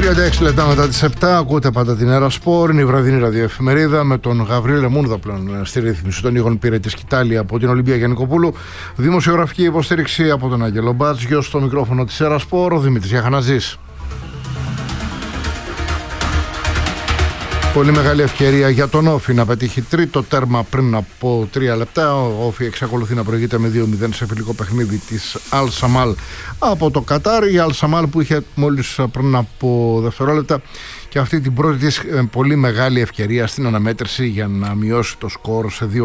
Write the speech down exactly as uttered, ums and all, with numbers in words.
τριάντα έξι λεπτά μετά τις επτά ακούτε πάντα την Έρα Σπορ. Είναι η βραδινή ραδιοεφημερίδα με τον Γαβρίλ Μούνδα πλέον στη ρύθμιση, τον Ήγων Πύρε της Κιτάλη από την Ολυμπία Γιαννικοπούλου. Δημοσιογραφική υποστήριξη από τον Άγγελο Μπάτζιο. Στο μικρόφωνο της Έρα Σπορ ο Δημήτρης Γιαχαναζής. Πολύ μεγάλη ευκαιρία για τον Όφη να πετύχει τρίτο τέρμα πριν από τρία λεπτά. Ο Όφη εξακολουθεί να προηγείται με δύο μηδέν σε φιλικό παιχνίδι της Αλ Σαμάλ από το Κατάρ. Η Αλ Σαμάλ που είχε μόλις πριν από δευτερόλεπτα και αυτή την πρώτη της πολύ μεγάλη ευκαιρία στην αναμέτρηση για να μειώσει το σκορ σε δύο